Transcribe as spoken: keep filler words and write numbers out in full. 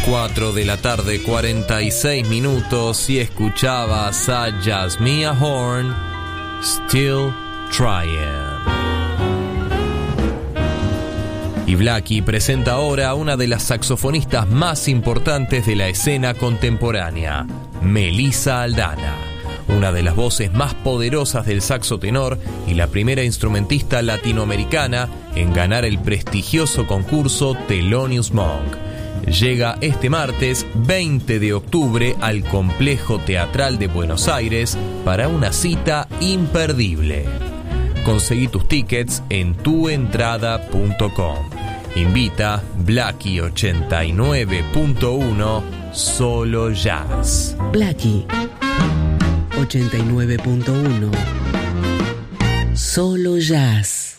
cuatro de la tarde, cuarenta y seis minutos, y escuchabas a Jasmine Horn, Still Trying. Y Blackie presenta ahora a una de las saxofonistas más importantes de la escena contemporánea, Melissa Aldana, una de las voces más poderosas del saxo tenor y la primera instrumentista latinoamericana en ganar el prestigioso concurso Thelonious Monk. Llega este martes veinte de octubre al Complejo Teatral de Buenos Aires para una cita imperdible. Conseguí tus tickets en tu entrada punto com. Invita Blackie ochenta y nueve punto uno, Solo Jazz. Blackie ochenta y nueve punto uno, Solo Jazz.